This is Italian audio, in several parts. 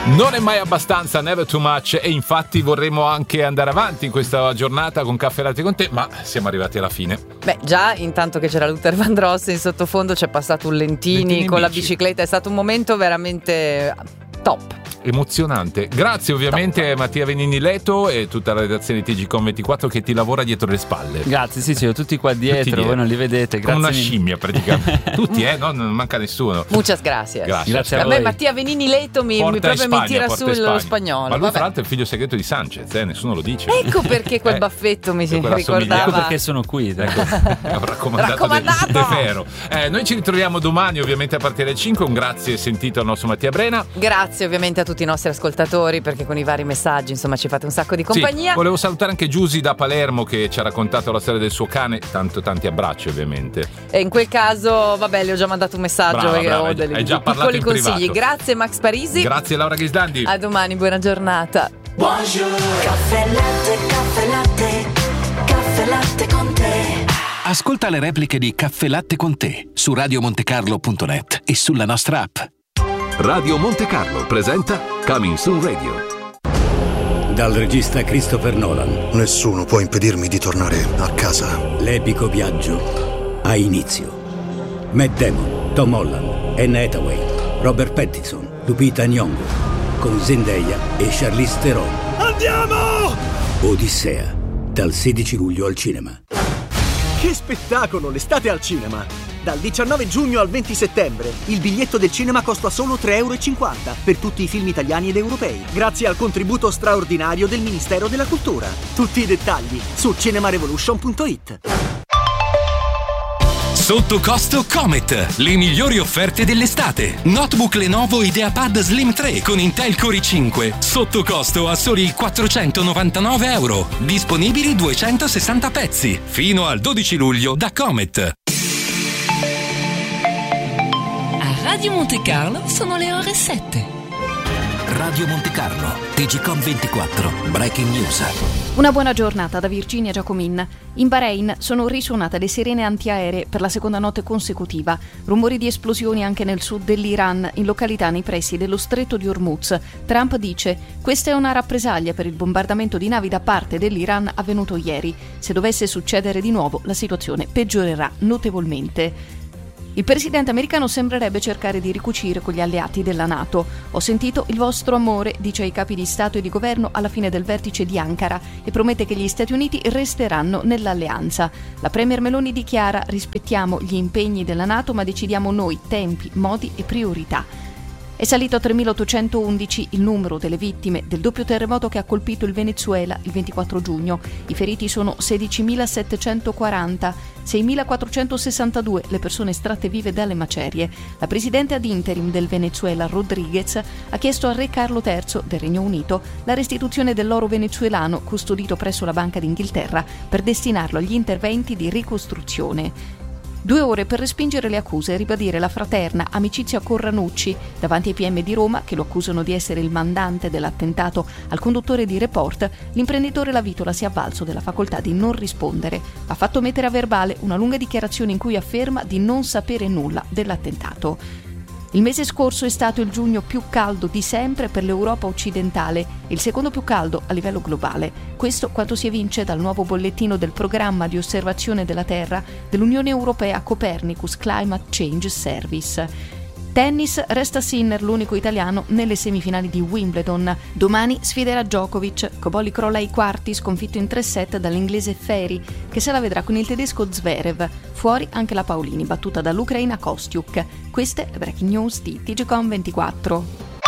Non è mai abbastanza, never too much, e infatti vorremmo anche andare avanti in questa giornata con Caffè Latte con te, ma siamo arrivati alla fine. Beh, già intanto che c'era Luther Vandross in sottofondo c'è passato un Lentini con la bicicletta, è stato un momento veramente top. Emozionante. Grazie ovviamente a Mattia Venini Leto e tutta la redazione di TGCOM24 che ti lavora dietro le spalle. Grazie, sì, ho tutti qua dietro, voi non li vedete. Come grazie una scimmia praticamente. Tutti, no? Non manca nessuno. Muchas gracias. Grazie a voi. A me Mattia Venini Leto mi tira sullo spagnolo. Ma lui fra l'altro è il figlio segreto di Sanchez, nessuno lo dice. Ecco perché quel baffetto mi si ricordava. Ecco perché sono qui. Ecco, raccomandato. De Ferro. Noi ci ritroviamo domani ovviamente a partire dalle 5. Un grazie sentito al nostro Mattia Brena. Grazie ovviamente a tutti i nostri ascoltatori, perché con i vari messaggi insomma ci fate un sacco di compagnia. Sì, volevo salutare anche Giusy da Palermo che ci ha raccontato la storia del suo cane. Tanti abbracci ovviamente. E in quel caso vabbè, le ho già mandato un messaggio perché ho dei piccoli consigli. Grazie Max Parisi. Grazie Laura Ghislandi. A domani, buona giornata. Buongiorno. Caffè latte con te. Ascolta le repliche di Caffè Latte con te su radiomontecarlo.net e sulla nostra app. Radio Monte Carlo presenta Coming Soon Radio. Dal regista Christopher Nolan. Nessuno può impedirmi di tornare a casa. L'epico viaggio ha inizio. Matt Damon, Tom Holland, Anne Hathaway, Robert Pattinson, Lupita Nyong'o, con Zendaya e Charlize Theron. Andiamo! Odissea, dal 16 luglio al cinema. Che spettacolo, l'estate al cinema! Dal 19 giugno al 20 settembre il biglietto del cinema costa solo €3,50 per tutti i film italiani ed europei, grazie al contributo straordinario del Ministero della Cultura. Tutti i dettagli su cinemarevolution.it. Sotto costo Comet, le migliori offerte dell'estate. Notebook Lenovo IdeaPad Slim 3 con Intel Core i5, sotto costo a soli €499. Disponibili 260 pezzi, fino al 12 luglio da Comet. Radio Monte Carlo sono le ore 7. Radio Monte Carlo, TGCOM24, Breaking News. Una buona giornata da Virginia Giacomin. In Bahrain sono risuonate le sirene antiaeree per la seconda notte consecutiva. Rumori di esplosioni anche nel sud dell'Iran, in località nei pressi dello stretto di Hormuz. Trump dice: questa è una rappresaglia per il bombardamento di navi da parte dell'Iran avvenuto ieri. Se dovesse succedere di nuovo, la situazione peggiorerà notevolmente. Il presidente americano sembrerebbe cercare di ricucire con gli alleati della NATO. Ho sentito il vostro amore, dice ai capi di Stato e di governo alla fine del vertice di Ankara e promette che gli Stati Uniti resteranno nell'alleanza. La premier Meloni dichiara: rispettiamo gli impegni della NATO ma decidiamo noi tempi, modi e priorità. È salito a 3.811 il numero delle vittime del doppio terremoto che ha colpito il Venezuela il 24 giugno. I feriti sono 16.740, 6.462 le persone estratte vive dalle macerie. La presidente ad interim del Venezuela, Rodriguez, ha chiesto al re Carlo III del Regno Unito la restituzione dell'oro venezuelano custodito presso la Banca d'Inghilterra per destinarlo agli interventi di ricostruzione. 2 ore per respingere le accuse e ribadire la fraterna amicizia con Ranucci. Davanti ai PM di Roma, che lo accusano di essere il mandante dell'attentato al conduttore di Report, l'imprenditore La Vitola si è avvalso della facoltà di non rispondere. Ha fatto mettere a verbale una lunga dichiarazione in cui afferma di non sapere nulla dell'attentato. Il mese scorso è stato il giugno più caldo di sempre per l'Europa occidentale, il secondo più caldo a livello globale. Questo quanto si evince dal nuovo bollettino del programma di osservazione della Terra dell'Unione Europea Copernicus Climate Change Service. Tennis, resta Sinner l'unico italiano nelle semifinali di Wimbledon. Domani sfiderà Djokovic. Cobolli crolla ai quarti, sconfitto in 3 set dall'inglese Ferry, che se la vedrà con il tedesco Zverev. Fuori anche la Paolini, battuta dall'Ucraina Kostiuk. Queste le breaking news di TGCOM24.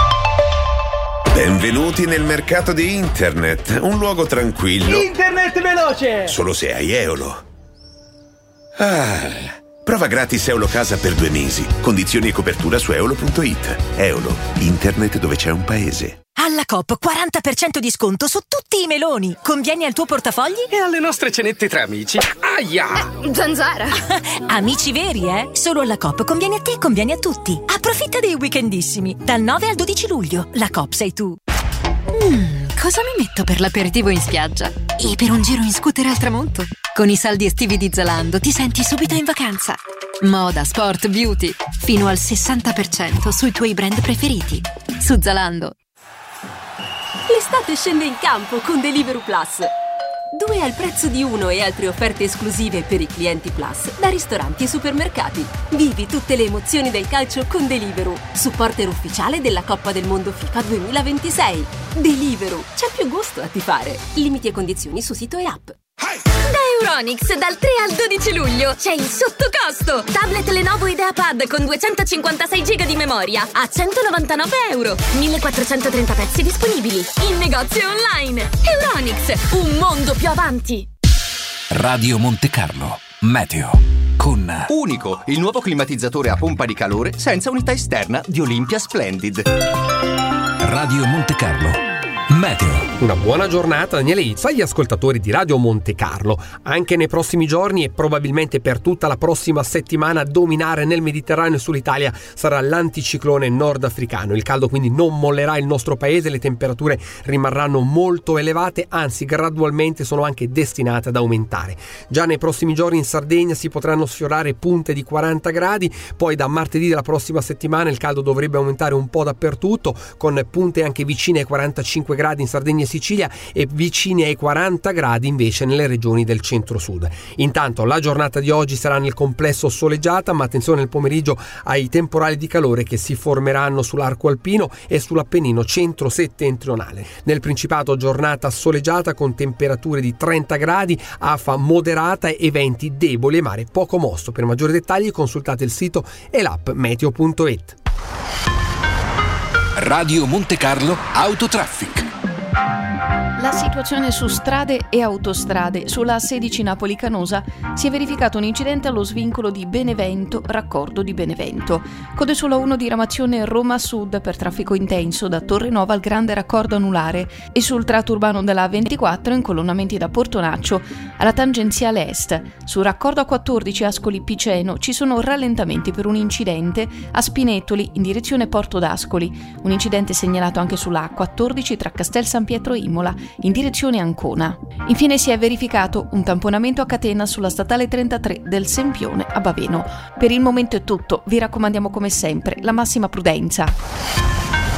Benvenuti nel mercato di internet, un luogo tranquillo. Internet veloce! Solo se hai Eolo. Prova gratis Eolo Casa per 2 mesi. Condizioni e copertura su eolo.it. Eolo, internet dove c'è un paese. Alla Coop 40% di sconto su tutti i meloni. Convieni al tuo portafogli? E alle nostre cenette tra amici. Aia! Zanzara! Amici veri, eh? Solo alla Coop conviene a te e conviene a tutti. Approfitta dei weekendissimi. Dal 9 al 12 luglio. La Coop sei tu. Cosa mi metto per l'aperitivo in spiaggia? E per un giro in scooter al tramonto? Con i saldi estivi di Zalando ti senti subito in vacanza. Moda, sport, beauty. Fino al 60% sui tuoi brand preferiti. Su Zalando. L'estate scende in campo con Deliveroo Plus. 2 al prezzo di 1 e altre offerte esclusive per i clienti Plus da ristoranti e supermercati. Vivi tutte le emozioni del calcio con Deliveroo, supporter ufficiale della Coppa del Mondo FIFA 2026. Deliveroo, c'è più gusto a tifare. Limiti e condizioni su sito e app. Da Euronics dal 3 al 12 luglio c'è il sottocosto. Tablet Lenovo IdeaPad con 256 GB di memoria a €199. 1430 pezzi disponibili in negozio online. Euronics, un mondo più avanti. Radio Monte Carlo Meteo con Unico, il nuovo climatizzatore a pompa di calore senza unità esterna di Olympia Splendid. Radio Monte Carlo Meteo. Una buona giornata, Daniele Izzo, agli ascoltatori di Radio Monte Carlo. Anche nei prossimi giorni e probabilmente per tutta la prossima settimana a dominare nel Mediterraneo e sull'Italia sarà l'anticiclone nordafricano. Il caldo quindi non mollerà il nostro paese, le temperature rimarranno molto elevate, anzi gradualmente sono anche destinate ad aumentare. Già nei prossimi giorni in Sardegna si potranno sfiorare punte di 40 gradi, poi da martedì della prossima settimana il caldo dovrebbe aumentare un po' dappertutto, con punte anche vicine ai 45 gradi in Sardegna e Sicilia e vicini ai 40 gradi invece nelle regioni del centro-sud. Intanto la giornata di oggi sarà nel complesso soleggiata, ma attenzione nel pomeriggio ai temporali di calore che si formeranno sull'arco alpino e sull'Appennino centro-settentrionale. Nel Principato giornata soleggiata con temperature di 30 gradi, afa moderata e venti deboli e mare poco mosso. Per maggiori dettagli consultate il sito e l'app meteo.it. Radio Monte Carlo Autotraffic. La situazione su strade e autostrade. Sulla A16 Napoli-Canosa si è verificato un incidente allo svincolo di Benevento, raccordo di Benevento. Code sulla 1 diramazione Roma Sud per traffico intenso da Torrenova al grande raccordo anulare e sul tratto urbano della A24 incolonnamenti da Portonaccio alla tangenziale est. Sul raccordo A14 Ascoli-Piceno ci sono rallentamenti per un incidente a Spinetoli in direzione Porto d'Ascoli. Un incidente segnalato anche sulla A14 tra Castel San Pietro e Imola in direzione Ancona. Infine si è verificato un tamponamento a catena sulla statale 33 del Sempione a Baveno. Per il momento è tutto, vi raccomandiamo come sempre la massima prudenza.